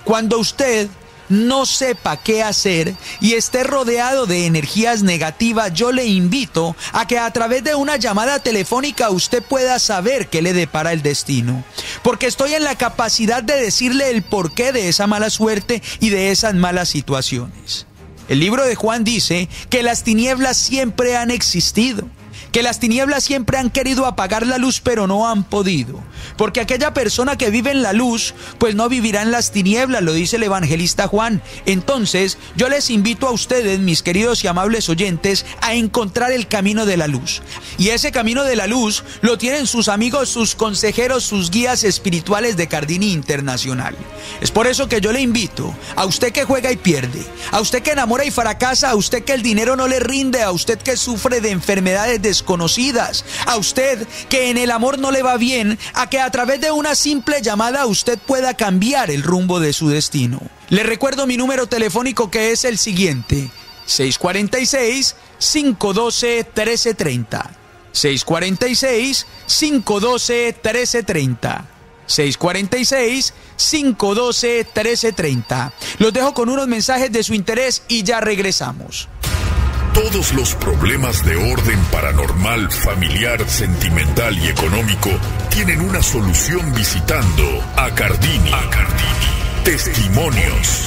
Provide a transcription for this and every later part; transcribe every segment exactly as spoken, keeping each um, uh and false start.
Cuando usted no sepa qué hacer y esté rodeado de energías negativas, yo le invito a que a través de una llamada telefónica usted pueda saber qué le depara el destino. Porque estoy en la capacidad de decirle el porqué de esa mala suerte y de esas malas situaciones. El libro de Juan dice que las tinieblas siempre han existido, que las tinieblas siempre han querido apagar la luz, pero no han podido. Porque aquella persona que vive en la luz, pues no vivirá en las tinieblas, lo dice el evangelista Juan. Entonces, yo les invito a ustedes, mis queridos y amables oyentes, a encontrar el camino de la luz. Y ese camino de la luz lo tienen sus amigos, sus consejeros, sus guías espirituales de Cardini Internacional. Es por eso que yo le invito a usted que juega y pierde, a usted que enamora y fracasa, a usted que el dinero no le rinde, a usted que sufre de enfermedades desconocidas, a usted que en el amor no le va bien, a que a través de una simple llamada usted pueda cambiar el rumbo de su destino. Le recuerdo mi número telefónico, que es el siguiente: seis cuatro seis, cinco uno dos, uno tres tres cero. seis cuatro seis, cinco uno dos, uno tres tres cero. seis cuatro seis, cinco uno dos, uno tres tres cero. Los dejo con unos mensajes de su interés y ya regresamos. Todos los problemas de orden paranormal, familiar, sentimental y económico tienen una solución visitando a Cardini. A Cardini. Testimonios.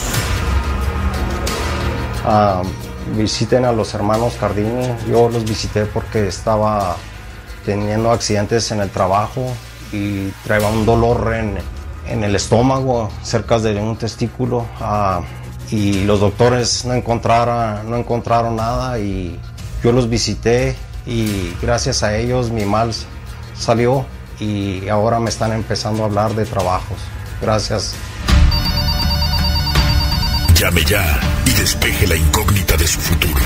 Uh, visiten a los hermanos Cardini. Yo los visité porque estaba teniendo accidentes en el trabajo y traía un dolor en, en el estómago, cerca de un testículo. Uh, y los doctores no encontraron, no encontraron nada, y yo los visité y gracias a ellos mi mal salió y ahora me están empezando a hablar de trabajos. Gracias. Llame ya y despeje la incógnita de su futuro.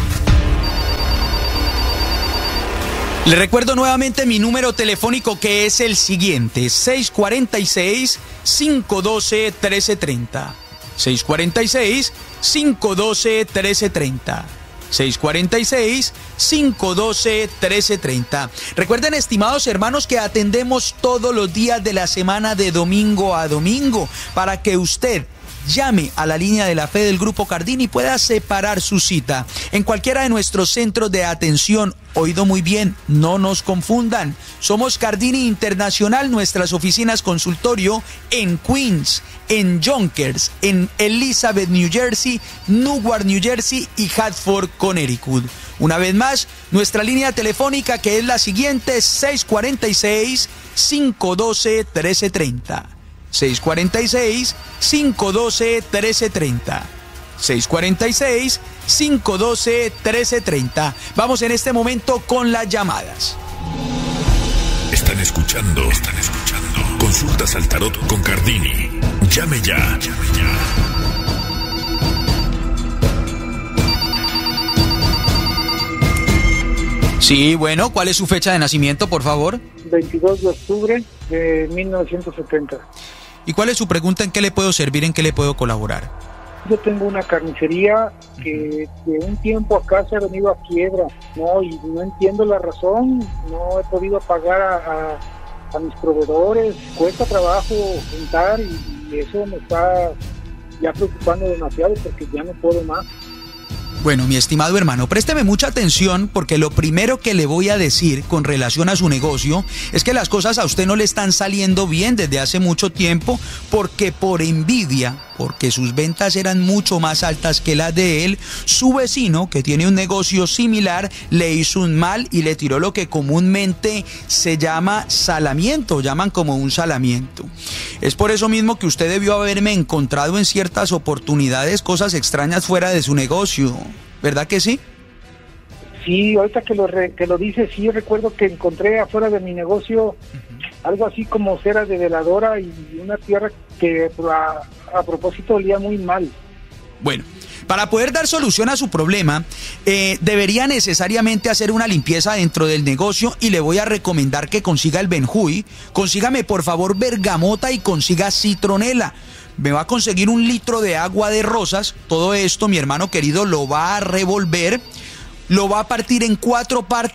Le recuerdo nuevamente mi número telefónico, que es el siguiente: seis cuatro seis, cinco uno dos, uno tres tres cero. seis cuatro seis, cinco uno dos, uno tres tres cero. seis cuatro seis, cinco uno dos, uno tres tres cero. Recuerden, estimados hermanos, que atendemos todos los días de la semana, de domingo a domingo, para que usted llame a la línea de la fe del Grupo Cardini y pueda separar su cita en cualquiera de nuestros centros de atención. Oído muy bien, no nos confundan. Somos Cardini Internacional, nuestras oficinas consultorio en Queens, en Yonkers, en Elizabeth, New Jersey, Newark, New Jersey y Hartford, Connecticut. Una vez más, nuestra línea telefónica, que es la siguiente: seis cuatro seis, cinco uno dos, uno tres tres cero. seis cuatro seis, cinco uno dos, uno tres tres cero. seis cuatro seis, cinco uno dos, uno tres tres cero. Vamos en este momento con las llamadas. Están escuchando, están escuchando. Consultas al tarot con Cardini. Llame ya, llame ya. Sí, bueno, ¿cuál es su fecha de nacimiento, por favor? veintidós de octubre de mil novecientos setenta. ¿Y cuál es su pregunta? ¿En qué le puedo servir? ¿En qué le puedo colaborar? Yo tengo una carnicería que de un tiempo acá se ha venido a quiebra, ¿no? Y no entiendo la razón, no he podido pagar a, a, a mis proveedores, cuesta trabajo juntar, y, y eso me está ya preocupando demasiado porque ya no puedo más. Bueno, mi estimado hermano, présteme mucha atención, porque lo primero que le voy a decir con relación a su negocio es que las cosas a usted no le están saliendo bien desde hace mucho tiempo, porque por envidia, porque sus ventas eran mucho más altas que las de él, su vecino, que tiene un negocio similar, le hizo un mal y le tiró lo que comúnmente se llama salamiento, llaman como un salamiento. Es por eso mismo que usted debió haberme encontrado en ciertas oportunidades cosas extrañas fuera de su negocio, ¿verdad que sí? Sí, ahorita que lo, re, que lo dice, sí recuerdo que encontré afuera de mi negocio uh-huh. algo así como cera de veladora y una tierra que a, a propósito olía muy mal. Bueno, para poder dar solución a su problema, eh, debería necesariamente hacer una limpieza dentro del negocio, y le voy a recomendar que consiga el Benjuy. Consígame por favor bergamota y consiga citronela. Me va a conseguir un litro de agua de rosas. Todo esto, mi hermano querido, lo va a revolver, lo va a partir en cuatro partes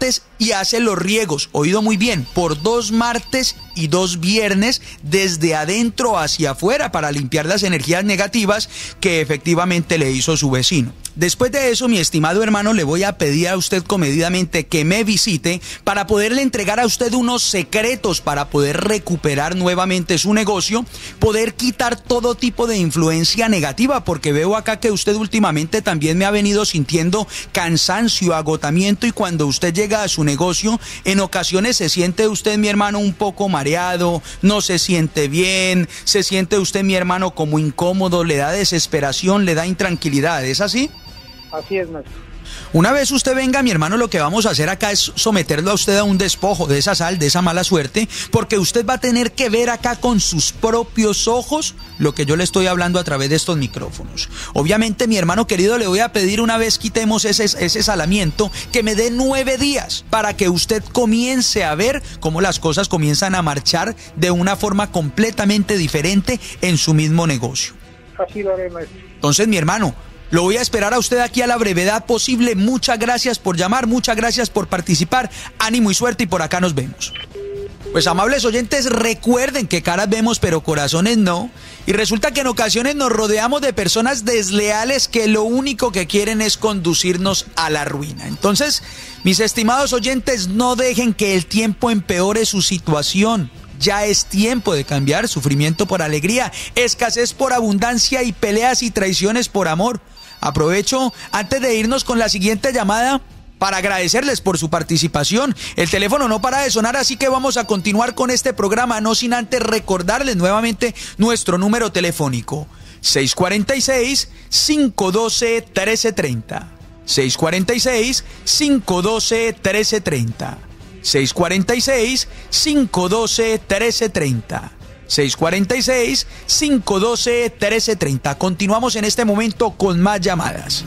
y hace los riegos, oído muy bien, por dos martes y dos viernes desde adentro hacia afuera para limpiar las energías negativas que efectivamente le hizo su vecino. Después de eso, mi estimado hermano, le voy a pedir a usted comedidamente que me visite para poderle entregar a usted unos secretos para poder recuperar nuevamente su negocio, poder quitar todo tipo de influencia negativa, porque veo acá que usted últimamente también me ha venido sintiendo cansancio, agotamiento, y cuando usted llega a su negocio, en ocasiones se siente usted, mi hermano, un poco mareado, no se siente bien, se siente usted, mi hermano, como incómodo, le da desesperación, le da intranquilidad, ¿es así? Así es, maestro. Una vez usted venga, mi hermano, lo que vamos a hacer acá es someterlo a usted a un despojo de esa sal, de esa mala suerte, porque usted va a tener que ver acá con sus propios ojos lo que yo le estoy hablando a través de estos micrófonos. Obviamente, mi hermano querido, le voy a pedir, una vez quitemos ese, ese salamiento, que me dé nueve días para que usted comience a ver cómo las cosas comienzan a marchar de una forma completamente diferente en su mismo negocio. Así lo haré, maestro. Entonces, mi hermano, lo voy a esperar a usted aquí a la brevedad posible. Muchas gracias por llamar, muchas gracias por participar. Ánimo y suerte, y por acá nos vemos. Pues, amables oyentes, recuerden que caras vemos pero corazones no. Y resulta que en ocasiones nos rodeamos de personas desleales que lo único que quieren es conducirnos a la ruina. Entonces, mis estimados oyentes, no dejen que el tiempo empeore su situación. Ya es tiempo de cambiar sufrimiento por alegría, escasez por abundancia y peleas y traiciones por amor. Aprovecho antes de irnos con la siguiente llamada para agradecerles por su participación. El teléfono no para de sonar, así que vamos a continuar con este programa, no sin antes recordarles nuevamente nuestro número telefónico: seis cuatro seis, cinco uno dos, uno tres tres cero. seis cuatro seis, cinco uno dos, uno tres tres cero. seis cuatro seis, cinco uno dos, uno tres tres cero. seis cuatro seis, cinco uno dos, uno tres tres cero. Continuamos en este momento con más llamadas.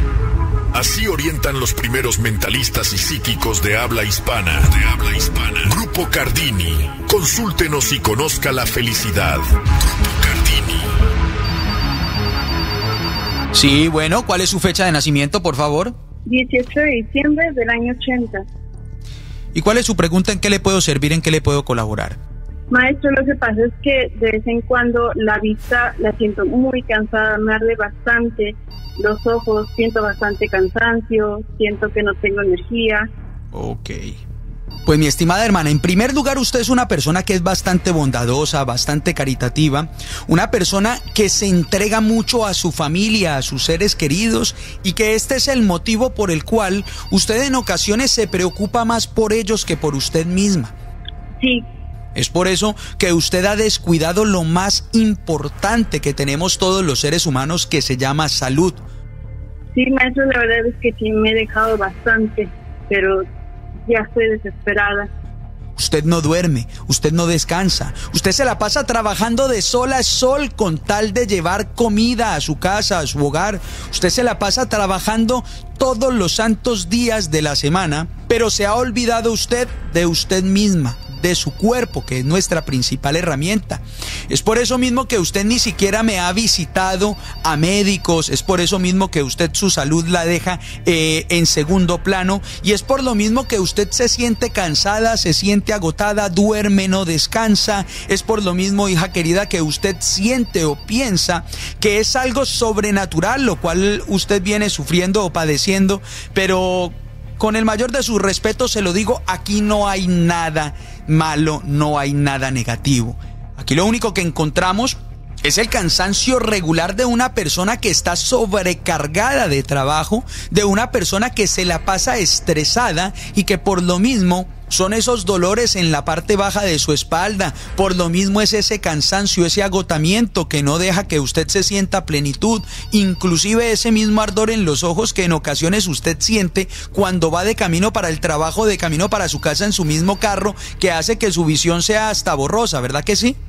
Así orientan los primeros mentalistas y psíquicos de habla hispana. De habla hispana. Grupo Cardini. Consúltenos y conozca la felicidad. Grupo Cardini. Sí, bueno, ¿cuál es su fecha de nacimiento, por favor? dieciocho de diciembre del año ochenta. ¿Y cuál es su pregunta? ¿En qué le puedo servir? ¿En qué le puedo colaborar? Maestro, lo que pasa es que de vez en cuando la vista la siento muy cansada, me arde bastante los ojos, siento bastante cansancio, siento que no tengo energía. Ok. Pues, mi estimada hermana, en primer lugar, usted es una persona que es bastante bondadosa, bastante caritativa, una persona que se entrega mucho a su familia, a sus seres queridos, y que este es el motivo por el cual usted en ocasiones se preocupa más por ellos que por usted misma. Sí. Es por eso que usted ha descuidado lo más importante que tenemos todos los seres humanos, que se llama salud. Sí, maestro, la verdad es que sí me he dejado bastante, pero ya estoy desesperada. Usted no duerme, usted no descansa, usted se la pasa trabajando de sol a sol con tal de llevar comida a su casa, a su hogar. Usted se la pasa trabajando todos los santos días de la semana, pero se ha olvidado usted de usted misma, de su cuerpo, que es nuestra principal herramienta. Es por eso mismo que usted ni siquiera me ha visitado a médicos, es por eso mismo que usted su salud la deja eh, en segundo plano, y es por lo mismo que usted se siente cansada, se siente agotada, duerme, no descansa. Es por lo mismo, hija querida, que usted siente o piensa que es algo sobrenatural, lo cual usted viene sufriendo o padeciendo, pero con el mayor de sus respetos se lo digo, aquí no hay nada malo, no hay nada negativo. Aquí lo único que encontramos es el cansancio regular de una persona que está sobrecargada de trabajo, de una persona que se la pasa estresada y que por lo mismo son esos dolores en la parte baja de su espalda, por lo mismo es ese cansancio, ese agotamiento que no deja que usted se sienta plenitud, inclusive ese mismo ardor en los ojos que en ocasiones usted siente cuando va de camino para el trabajo, de camino para su casa en su mismo carro, que hace que su visión sea hasta borrosa, ¿verdad que sí?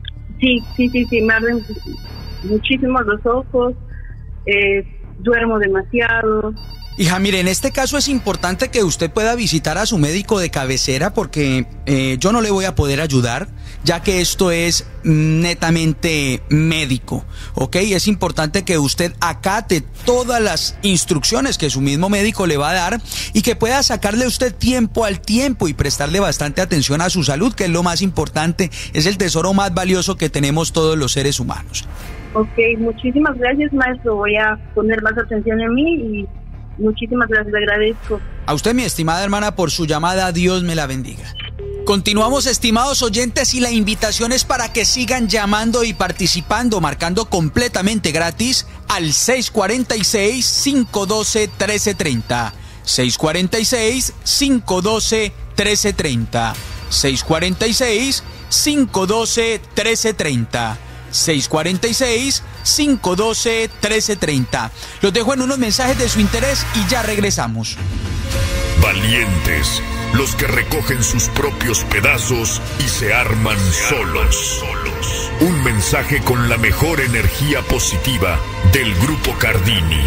Sí, sí, sí, sí, me arden muchísimo los ojos, eh, duermo demasiado. Hija, mire, en este caso es importante que usted pueda visitar a su médico de cabecera porque eh, yo no le voy a poder ayudar, ya que esto es netamente médico, ¿ok? Es importante que usted acate todas las instrucciones que su mismo médico le va a dar y que pueda sacarle usted tiempo al tiempo y prestarle bastante atención a su salud, que es lo más importante, es el tesoro más valioso que tenemos todos los seres humanos. Ok, muchísimas gracias, maestro. Voy a poner más atención en mí y muchísimas gracias, le agradezco. A usted, mi estimada hermana, por su llamada. Dios me la bendiga. Continuamos, estimados oyentes, y la invitación es para que sigan llamando y participando, marcando completamente gratis al seis cuatro seis, cinco uno dos, uno tres tres cero. seis cuatro seis, cinco uno dos, uno tres tres cero. seis cuatro seis, cinco uno dos, uno tres tres cero. seis cuatro seis, cinco uno dos, uno tres tres cero. Los dejo en unos mensajes de su interés y ya regresamos. Valientes, los que recogen sus propios pedazos y se arman solos. Un mensaje con la mejor energía positiva del Grupo Cardini.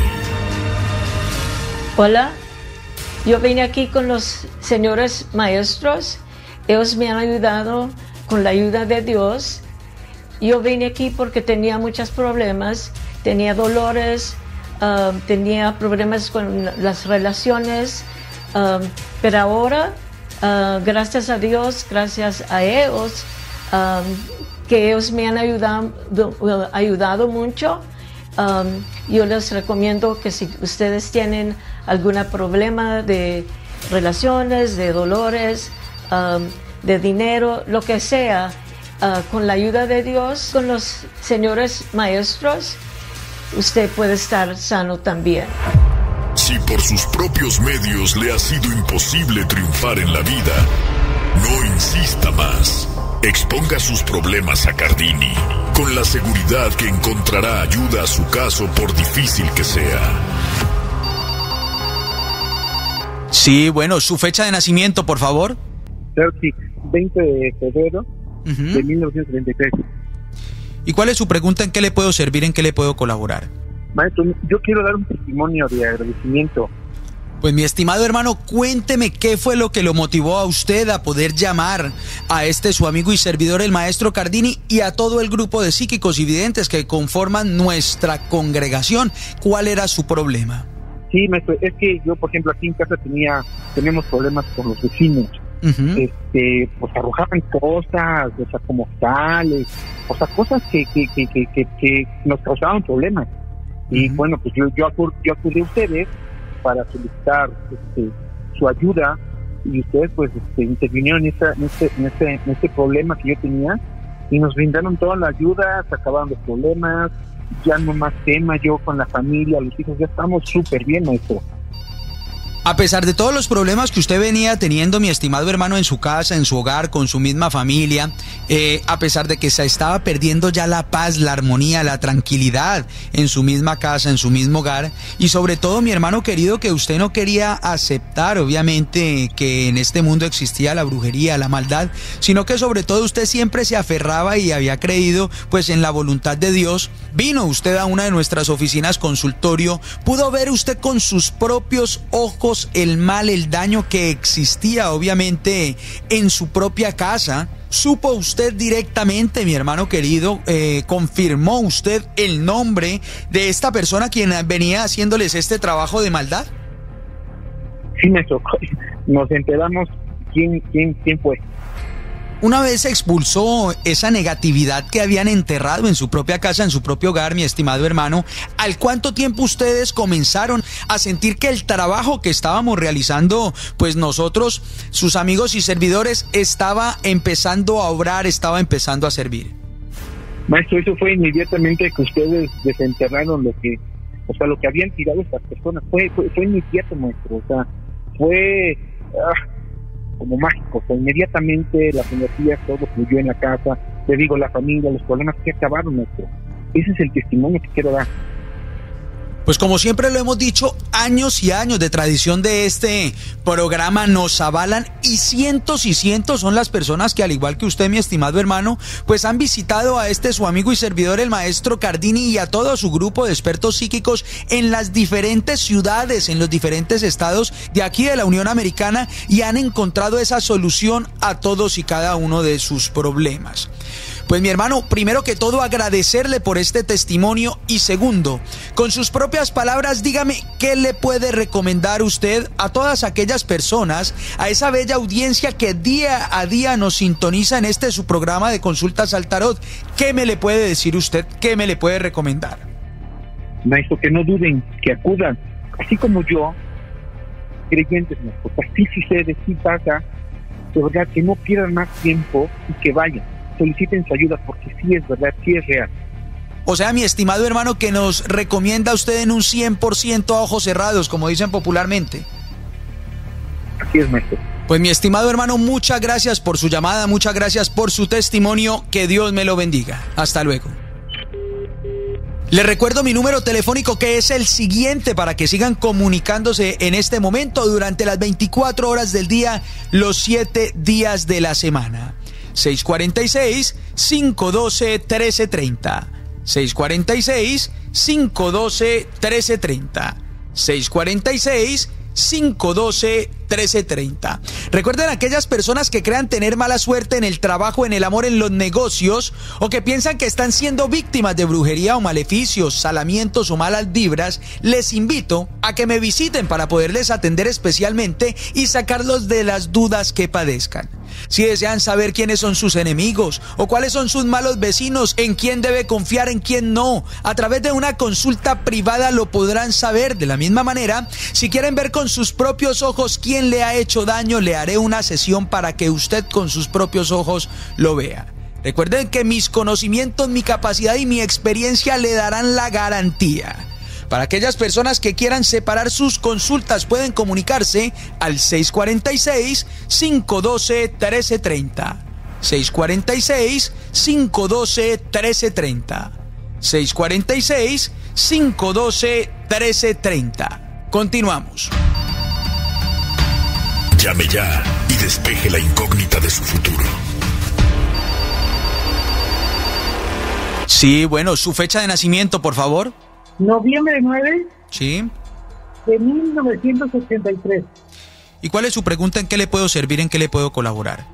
Hola, yo vine aquí con los señores maestros. Ellos me han ayudado con la ayuda de Dios. Yo vine aquí porque tenía muchos problemas, tenía dolores, uh, tenía problemas con las relaciones, uh, pero ahora, uh, gracias a Dios, gracias a ellos, um, que ellos me han ayudado, uh, ayudado mucho, um, yo les recomiendo que si ustedes tienen algún problema de relaciones, de dolores, um, de dinero, lo que sea, Uh, con la ayuda de Dios, con los señores maestros, usted puede estar sano también. Si por sus propios medios le ha sido imposible triunfar en la vida, no insista más. Exponga sus problemas a Cardini, con la seguridad que encontrará ayuda a su caso por difícil que sea. Sí, bueno, su fecha de nacimiento, por favor. veinte de febrero Uh-huh. de mil novecientos treinta y tres. ¿Y cuál es su pregunta? ¿En qué le puedo servir? ¿En qué le puedo colaborar? Maestro, yo quiero dar un testimonio de agradecimiento. Pues mi estimado hermano, cuénteme qué fue lo que lo motivó a usted a poder llamar a este su amigo y servidor, el maestro Cardini, y a todo el grupo de psíquicos y videntes que conforman nuestra congregación. ¿Cuál era su problema? Sí, maestro, es que yo, por ejemplo, aquí en casa tenía, tenemos problemas con los vecinos. Uh-huh. Este, pues arrojaban cosas, o sea, como tales, o sea, cosas que, que, que, que, que, que nos causaban problemas. Y uh-huh. bueno, pues yo, yo, acud, yo acudí a ustedes para solicitar este, su ayuda, y ustedes pues este, intervinieron en, esta, en, este, en, este, en este problema que yo tenía, y nos brindaron toda la ayuda, se acabaron los problemas, ya no más tema, yo con la familia, los hijos, ya estamos súper bien, maestro. A pesar de todos los problemas que usted venía teniendo, mi estimado hermano, en su casa, en su hogar, con su misma familia, eh, a pesar de que se estaba perdiendo ya la paz, la armonía, la tranquilidad en su misma casa, en su mismo hogar, y sobre todo, mi hermano querido, que usted no quería aceptar, obviamente, que en este mundo existía la brujería, la maldad, sino que sobre todo usted siempre se aferraba y había creído, pues, en la voluntad de Dios. Vino usted a una de nuestras oficinas consultorio, pudo ver usted con sus propios ojos el mal, el daño que existía obviamente en su propia casa. ¿Supo usted directamente, mi hermano querido, eh, confirmó usted el nombre de esta persona quien venía haciéndoles este trabajo de maldad? Sí, maestro, nos enteramos quién, quién, quién fue. Una vez se expulsó esa negatividad que habían enterrado en su propia casa, en su propio hogar, mi estimado hermano, ¿al cuánto tiempo ustedes comenzaron a sentir que el trabajo que estábamos realizando, pues nosotros, sus amigos y servidores, estaba empezando a obrar, estaba empezando a servir? Maestro, eso fue inmediatamente que ustedes desenterraron lo que, o sea, lo que habían tirado estas personas. Fue, fue, fue inmediato, maestro, o sea, fue... Ah, como mágico, o sea, inmediatamente las energías, todo fluyó en la casa, te digo, la familia, los problemas que acabaron, maestro. Ese es el testimonio que quiero dar. Pues como siempre lo hemos dicho, años y años de tradición de este programa nos avalan y cientos y cientos son las personas que, al igual que usted, mi estimado hermano, pues han visitado a este su amigo y servidor, el maestro Cardini, y a todo su grupo de expertos psíquicos en las diferentes ciudades, en los diferentes estados de aquí de la Unión Americana, y han encontrado esa solución a todos y cada uno de sus problemas. Pues mi hermano, primero que todo agradecerle por este testimonio y segundo, con sus propias palabras, dígame qué le puede recomendar usted a todas aquellas personas, a esa bella audiencia que día a día nos sintoniza en este su programa de consultas al tarot. ¿Qué me le puede decir usted? ¿Qué me le puede recomendar? Maestro, que no duden, que acudan, así como yo, creyentes, porque así sucede, sí pasa, de verdad, que no pierdan más tiempo y que vayan. Soliciten su ayuda porque sí es verdad, sí es real. O sea, mi estimado hermano, que nos recomienda usted en un cien por ciento a ojos cerrados, como dicen popularmente. Así es, maestro. Pues mi estimado hermano, muchas gracias por su llamada, muchas gracias por su testimonio, que Dios me lo bendiga. Hasta luego. Les recuerdo mi número telefónico, que es el siguiente, para que sigan comunicándose en este momento durante las veinticuatro horas del día, los siete días de la semana. seis cuatro seis, cinco uno dos, uno tres tres cero. seis cuatro seis, cinco uno dos, uno tres tres cero. seis cuatro seis, cinco uno dos, uno tres tres cero. Recuerden, aquellas personas que crean tener mala suerte en el trabajo, en el amor, en los negocios, o que piensan que están siendo víctimas de brujería o maleficios, salamientos o malas vibras, les invito a que me visiten para poderles atender especialmente y sacarlos de las dudas que padezcan. Si desean saber quiénes son sus enemigos o cuáles son sus malos vecinos, en quién debe confiar, en quién no, a través de una consulta privada lo podrán saber. De la misma manera, si quieren ver con sus propios ojos quién le ha hecho daño, le haré una sesión para que usted con sus propios ojos lo vea. Recuerden que mis conocimientos, mi capacidad y mi experiencia le darán la garantía. Para aquellas personas que quieran separar sus consultas, pueden comunicarse al seis cuatro seis, cinco uno dos, uno tres tres cero. seis cuatro seis, cinco uno dos, uno tres tres cero. seis cuatro seis, cinco uno dos, uno tres tres cero. Continuamos. Llame ya y despeje la incógnita de su futuro. Sí, bueno, su fecha de nacimiento, por favor. Noviembre nueve. Sí. De mil novecientos ochenta y tres. ¿Y cuál es su pregunta? ¿En qué le puedo servir? ¿En qué le puedo colaborar?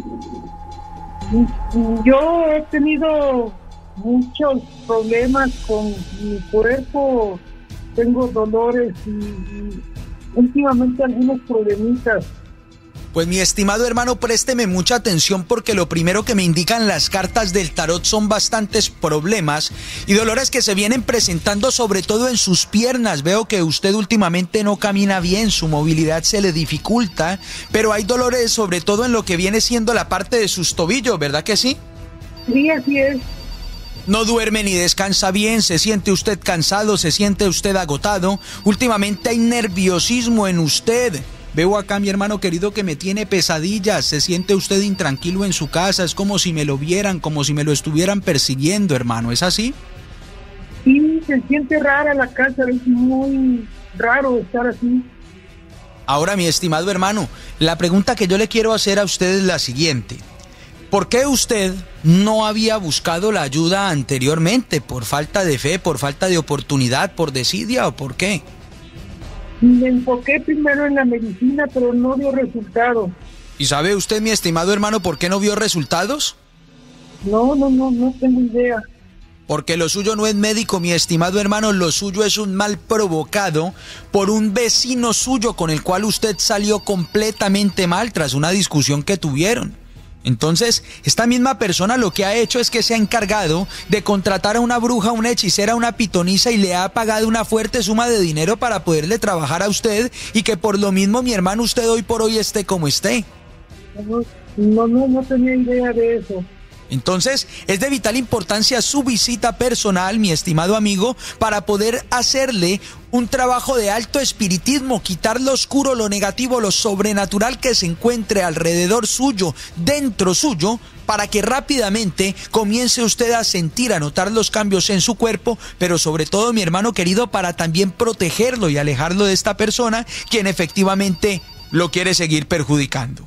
Yo he tenido muchos problemas con mi cuerpo. Tengo dolores y, y últimamente algunos problemitas. Pues mi estimado hermano, présteme mucha atención, porque lo primero que me indican las cartas del tarot son bastantes problemas y dolores que se vienen presentando, sobre todo en sus piernas. Veo que usted últimamente no camina bien, su movilidad se le dificulta, pero hay dolores sobre todo en lo que viene siendo la parte de sus tobillos, ¿verdad que sí? Sí, así es. No duerme ni descansa bien, se siente usted cansado, se siente usted agotado, últimamente hay nerviosismo en usted. Veo acá, mi hermano querido, que me tiene pesadillas, se siente usted intranquilo en su casa, es como si me lo vieran, como si me lo estuvieran persiguiendo, hermano, ¿es así? Sí, se siente rara la casa, es muy raro estar así. Ahora, mi estimado hermano, la pregunta que yo le quiero hacer a usted es la siguiente. ¿Por qué usted no había buscado la ayuda anteriormente? ¿Por falta de fe, por falta de oportunidad, por desidia o por qué? Me enfoqué primero en la medicina, pero no dio resultado. ¿Y sabe usted, mi estimado hermano, por qué no vio resultados? No, no, no, no tengo idea. Porque lo suyo no es médico, mi estimado hermano, lo suyo es un mal provocado por un vecino suyo con el cual usted salió completamente mal tras una discusión que tuvieron. Entonces, esta misma persona lo que ha hecho es que se ha encargado de contratar a una bruja, una hechicera, una pitonisa, y le ha pagado una fuerte suma de dinero para poderle trabajar a usted, y que por lo mismo, mi hermano, usted hoy por hoy esté como esté. No, no, no, no tenía idea de eso. Entonces, es de vital importancia su visita personal, mi estimado amigo, para poder hacerle un trabajo de alto espiritismo, quitar lo oscuro, lo negativo, lo sobrenatural que se encuentre alrededor suyo, dentro suyo, para que rápidamente comience usted a sentir, a notar los cambios en su cuerpo, pero sobre todo, mi hermano querido, para también protegerlo y alejarlo de esta persona, quien efectivamente lo quiere seguir perjudicando.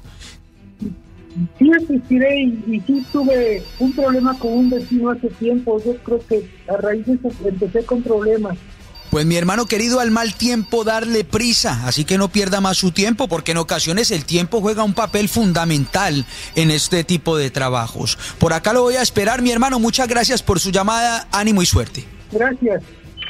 Sí asistiré y, y sí tuve un problema con un vecino hace tiempo. Yo creo que a raíz de eso empecé con problemas. Pues mi hermano querido, al mal tiempo darle prisa, así que no pierda más su tiempo, porque en ocasiones el tiempo juega un papel fundamental en este tipo de trabajos. Por acá lo voy a esperar, mi hermano. Muchas gracias por su llamada, ánimo y suerte. Gracias.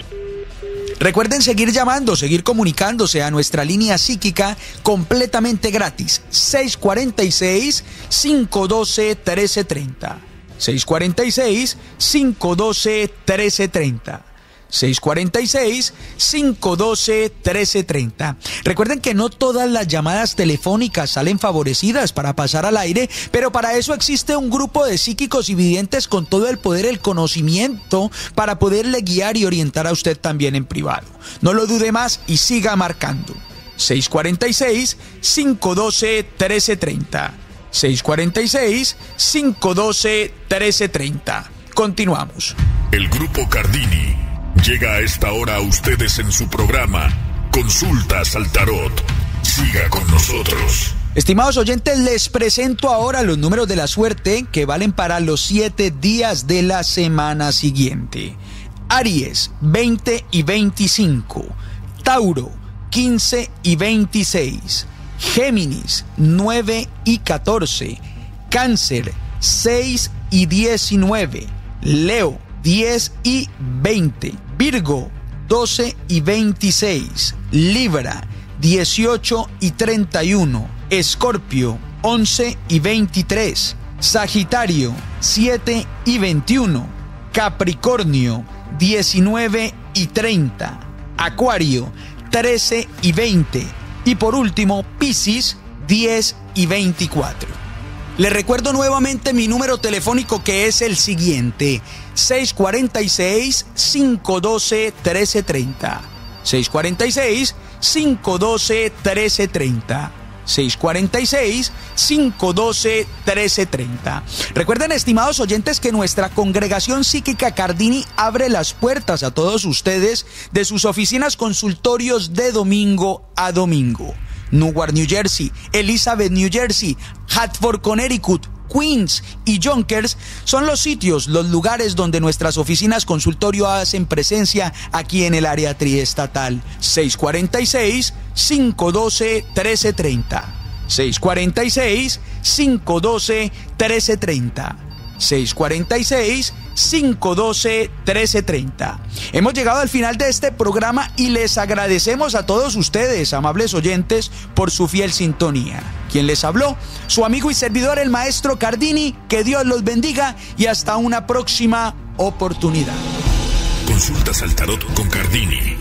Recuerden seguir llamando, seguir comunicándose a nuestra línea psíquica completamente gratis, seis cuatro seis, cinco uno dos, uno tres tres cero. seis cuatro seis, cinco uno dos, uno tres tres cero. seis cuatro seis, cinco uno dos, uno tres tres cero. Recuerden que no todas las llamadas telefónicas salen favorecidas para pasar al aire, pero para eso existe un grupo de psíquicos y videntes con todo el poder, el conocimiento, para poderle guiar y orientar a usted también en privado. No lo dude más y siga marcando. seis cuatro seis, cinco uno dos, uno tres tres cero. seis cuatro seis, cinco uno dos, uno tres tres cero. Continuamos. El Grupo Cardini llega a esta hora a ustedes en su programa Consultas al Tarot. Siga con nosotros. Estimados oyentes, les presento ahora los números de la suerte que valen para los siete días de la semana siguiente. Aries, veinte y veinticinco. Tauro, quince y veintiséis. Géminis, nueve y catorce. Cáncer, seis y diecinueve. Leo, diez y veinte. Virgo, doce y veintiséis. Libra, dieciocho y treinta y uno. Escorpio, once y veintitrés. Sagitario, siete y veintiuno. Capricornio, diecinueve y treinta. Acuario, trece y veinte. Y por último, Piscis, diez y veinticuatro. Les recuerdo nuevamente mi número telefónico, que es el siguiente: seis cuatro seis, cinco uno dos, uno tres tres cero. seis cuatro seis, cinco uno dos, uno tres tres cero. seis cuatro seis, cinco uno dos, uno tres tres cero. Recuerden, estimados oyentes, que nuestra congregación psíquica Cardini abre las puertas a todos ustedes de sus oficinas consultorios de domingo a domingo. Newark, New Jersey, Elizabeth, New Jersey, Hartford, Connecticut, Queens y Yonkers son los sitios, los lugares donde nuestras oficinas consultorio hacen presencia aquí en el área triestatal. seis cuatro seis, cinco uno dos, uno tres tres cero. seis cuatro seis, cinco uno dos, uno tres tres cero. seis cuatro seis, cinco uno dos, uno tres tres cero. Hemos llegado al final de este programa y les agradecemos a todos ustedes, amables oyentes, por su fiel sintonía. Quien les habló, su amigo y servidor, el maestro Cardini. Que Dios los bendiga y hasta una próxima oportunidad. Consultas al Tarot con Cardini.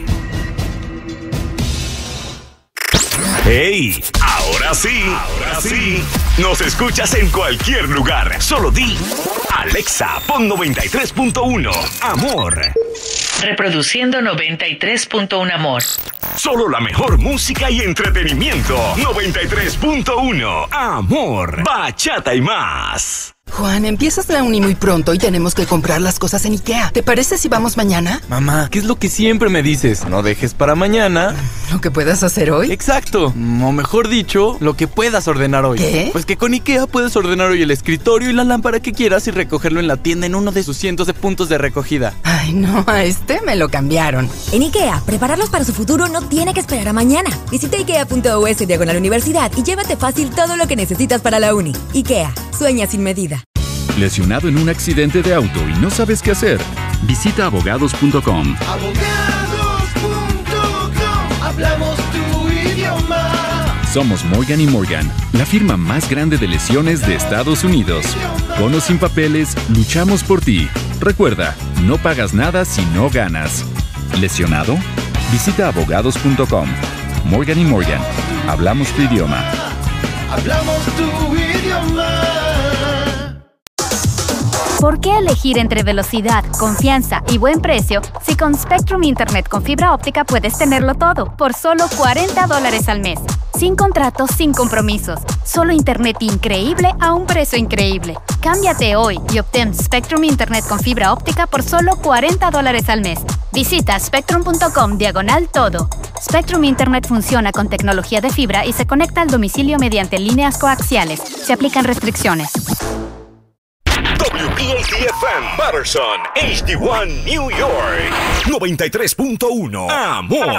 ¡Hey! Ahora sí, ahora sí. Nos escuchas en cualquier lugar. Solo di: Alexa, pon noventa y tres punto uno Amor. Reproduciendo noventa y tres punto uno Amor. Solo la mejor música y entretenimiento. noventa y tres punto uno Amor. Bachata y más. Juan, empiezas la uni muy pronto y tenemos que comprar las cosas en IKEA. ¿Te parece si vamos mañana? Mamá, ¿qué es lo que siempre me dices? No dejes para mañana ¿lo que puedas hacer hoy? Exacto, o mejor dicho, lo que puedas ordenar hoy. ¿Qué? Pues que con IKEA puedes ordenar hoy el escritorio y la lámpara que quieras y recogerlo en la tienda en uno de sus cientos de puntos de recogida. Ay, no, a este me lo cambiaron. En IKEA, prepararlos para su futuro no tiene que esperar a mañana. Visita ikea punto u s diagonal universidad y llévate fácil todo lo que necesitas para la uni. IKEA, sueña sin medida. ¿Lesionado en un accidente de auto y no sabes qué hacer? Visita abogados punto com. abogados punto com, hablamos tu idioma. Somos Morgan y Morgan, la firma más grande de lesiones de Estados Unidos. Con o sin papeles, luchamos por ti. Recuerda, no pagas nada si no ganas. ¿Lesionado? Visita abogados punto com. Morgan y Morgan, hablamos tu idioma. Hablamos tu idioma. ¿Por qué elegir entre velocidad, confianza y buen precio si con Spectrum Internet con fibra óptica puedes tenerlo todo por solo cuarenta dólares al mes? Sin contratos, sin compromisos. Solo internet increíble a un precio increíble. Cámbiate hoy y obtén Spectrum Internet con fibra óptica por solo cuarenta dólares al mes. Visita spectrum.com diagonal todo. Spectrum Internet funciona con tecnología de fibra y se conecta al domicilio mediante líneas coaxiales. Se aplican restricciones. W P A T F M Patterson, H D uno New York, noventa y tres punto uno. Amor.